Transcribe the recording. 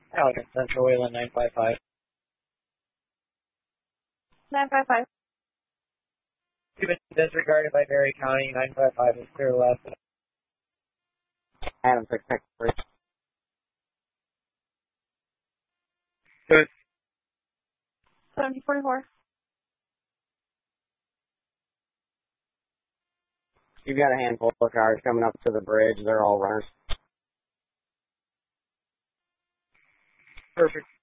Allegan Central Wayland 955. 955. You've been disregarded by Berry County. 955 is clear left. Adam 663. Good. 7044. You've got a handful of cars coming up to the bridge. They're all runners. Perfect.